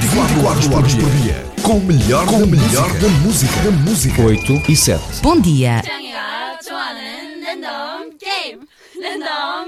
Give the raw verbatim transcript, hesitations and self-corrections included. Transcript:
vinte e quatro horas por dia. Com o melhor, com o melhor da música. Da música. oito e sete. Bom dia. 짱이가 좋아하는 랜덤 게임 랜덤